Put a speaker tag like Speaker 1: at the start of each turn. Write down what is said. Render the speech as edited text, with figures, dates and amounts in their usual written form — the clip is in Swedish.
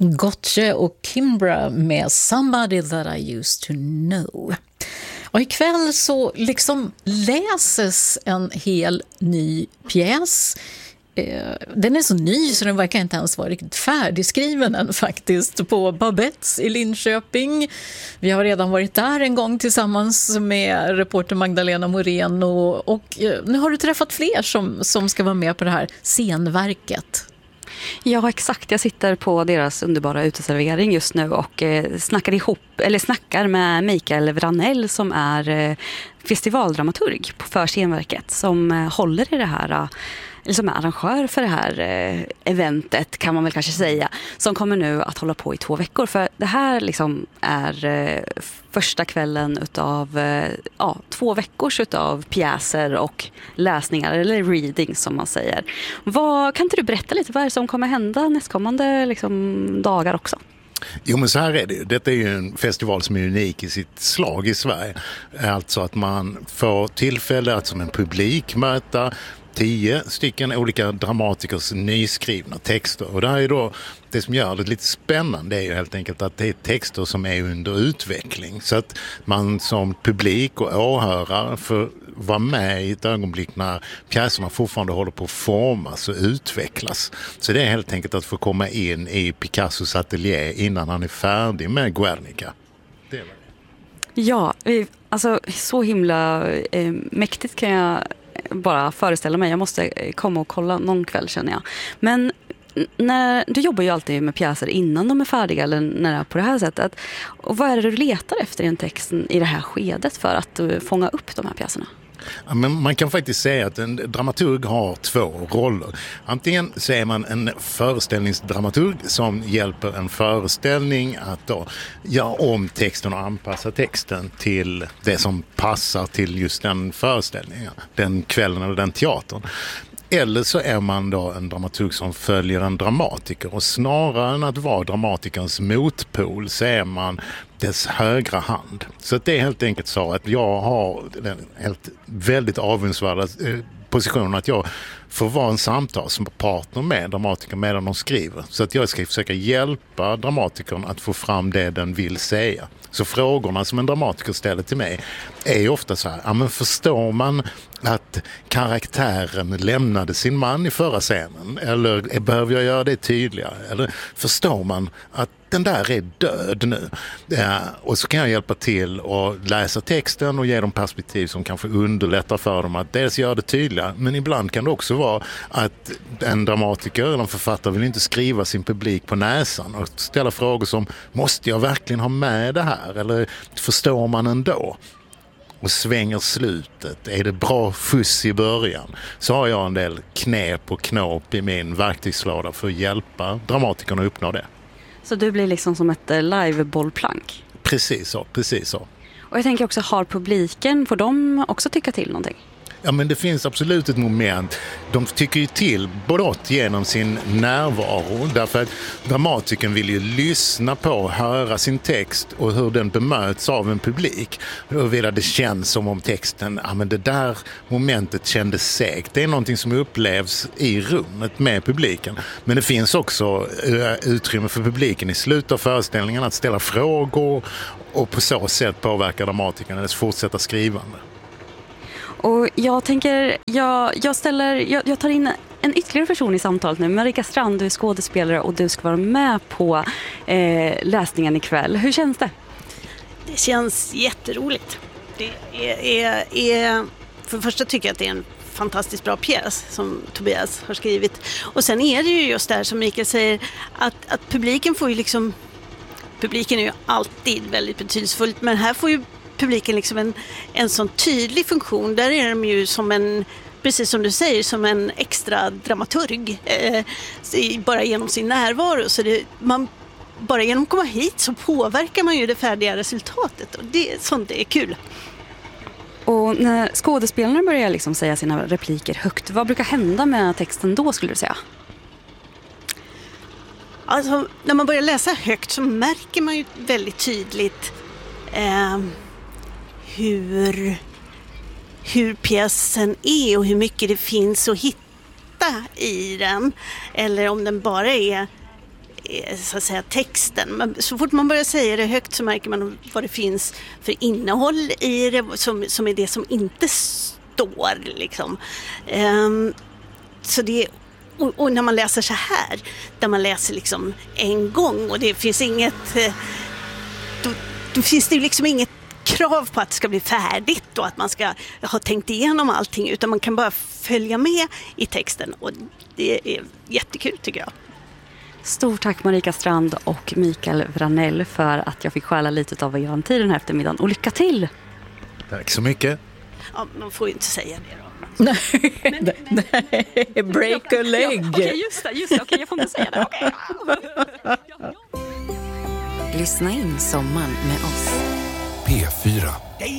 Speaker 1: Gotye och Kimbra med Somebody That I Used To Know. Och ikväll så liksom läses en hel ny pjäs. Den är så ny så den verkar inte ens vara riktigt färdigskriven än faktiskt, på Babettes i Linköping. Vi har redan varit där en gång tillsammans med reporter Magdalena Moreno och nu har du träffat fler som ska vara med på det här scenverket.
Speaker 2: Ja, exakt. Jag sitter på deras underbara uteservering just nu och snackar med Mikael Vranell som är festivaldramaturg för scenverket, som håller i det här, eller som är arrangör för det här eventet, kan man väl kanske säga, som kommer nu att hålla på i 2 veckor. För det här liksom är första kvällen utav 2 veckors utav pjäser och läsningar, eller reading som man säger. Kan inte du berätta lite vad är det som kommer hända nästkommande dagar också?
Speaker 3: Jo, men så här är det ju. Detta är ju en festival som är unik i sitt slag i Sverige. Alltså att man får tillfälle att som en publik möta 10 stycken olika dramatikers nyskrivna texter. Och det här är då det som gör det lite spännande, är ju helt enkelt att det är texter som är under utveckling. Så att man som publik och åhörare får vara med i ett ögonblick när pjäserna fortfarande håller på att formas och utvecklas. Så det är helt enkelt att få komma in i Picassos atelier innan han är färdig med Guernica. Det är det.
Speaker 2: Ja, alltså så himla mäktigt kan jag bara föreställa mig. Jag måste komma och kolla någon kväll, känner jag. Men du jobbar ju alltid med pjäser innan de är färdiga, eller när det är på det här sättet. Och vad är det du letar efter i en text i det här skedet för att fånga upp de här pjäserna?
Speaker 3: Ja, men man kan faktiskt säga att en dramaturg har 2 roller. Antingen så är man en föreställningsdramaturg som hjälper en föreställning att då göra om texten och anpassa texten till det som passar till just den föreställningen, den kvällen eller den teatern. Eller så är man då en dramaturg som följer en dramatiker, och snarare än att vara dramatikerns motpol så är man dess högra hand. Så att det är helt enkelt så att jag har den helt väldigt avundsvärda positionen att jag får vara en samtalspartner med dramatikern medan de skriver. Så att jag ska försöka hjälpa dramatikern att få fram det den vill säga. Så frågorna som en dramatiker ställer till mig är ju ofta så här: ja, men förstår man att karaktären lämnade sin man i förra scenen? Eller behöver jag göra det tydligare? Eller förstår man att den där är död nu? Ja, och så kan jag hjälpa till och läsa texten och ge dem perspektiv som kanske underlättar för dem att dels göra det tydligare, men ibland kan det också vara att en dramatiker eller en författare vill inte skriva sin publik på näsan och ställa frågor som: måste jag verkligen ha med det här? Eller förstår man ändå? Och svänger slutet, är det bra fuss i början? Så har jag en del knep och knåp i min verktygslåda för att hjälpa dramatikerna att uppnå det.
Speaker 2: Så du blir liksom som ett live-bollplank?
Speaker 3: Precis så, precis så.
Speaker 2: Och jag tänker också, har publiken, får de också tycka till någonting?
Speaker 3: Ja, men det finns absolut ett moment. De tycker ju till både genom sin närvaro, därför att dramatikern vill ju lyssna på, höra sin text och hur den bemöts av en publik. Huruvida det känns som om texten, ja men det där momentet kändes segt. Det är någonting som upplevs i rummet med publiken. Men det finns också utrymme för publiken i slutet av föreställningen att ställa frågor och på så sätt påverka dramatikern att fortsätta skrivande.
Speaker 2: Och jag tänker, jag tar in en ytterligare person i samtalet nu. Marika Strand, du är skådespelare och du ska vara med på läsningen ikväll. Hur känns det?
Speaker 4: Det känns jätteroligt. Det är för det första tycker jag att det är en fantastiskt bra pjäs som Tobias har skrivit. Och sen är det ju just där som Mikael säger att publiken får ju liksom, publiken är ju alltid väldigt betydelsefullt, men här får ju publiken liksom en sån tydlig funktion. Där är de ju som en, precis som du säger, som en extra dramaturg bara genom sin närvaro. Så bara genom att komma hit så påverkar man ju det färdiga resultatet, och sånt är kul.
Speaker 2: Och när skådespelarna börjar liksom säga sina repliker högt, vad brukar hända med texten då, skulle du säga?
Speaker 4: Alltså, när man börjar läsa högt så märker man ju väldigt tydligt hur pjäsen är och hur mycket det finns att hitta i den. Eller om den bara är så att säga texten. Men så fort man börjar säga det högt så märker man vad det finns för innehåll i det som är det som inte står liksom. Så det, och när man läser så här, där man läser liksom en gång och det finns inget, då finns det ju liksom inget krav på att det ska bli färdigt och att man ska ha tänkt igenom allting, utan man kan bara följa med i texten och det är jättekul tycker jag.
Speaker 2: Stort tack Marika Strand och Mikael Wranell för att jag fick stjäla lite av er tid den här eftermiddagen, och lycka till!
Speaker 3: Tack så mycket!
Speaker 4: Ja, man får ju inte säga det då.
Speaker 1: Nej, break a leg.
Speaker 2: Okej, just det. Okej, jag får inte säga det. Okay.
Speaker 5: Lyssna in sommaren med oss.
Speaker 6: P4.